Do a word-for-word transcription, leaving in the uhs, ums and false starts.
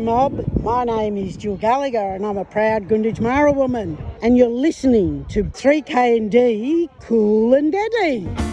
mob. My name is Jill Gallagher and I'm a proud Gunditjmara woman. And you're listening to three K and D Cool and Deadly.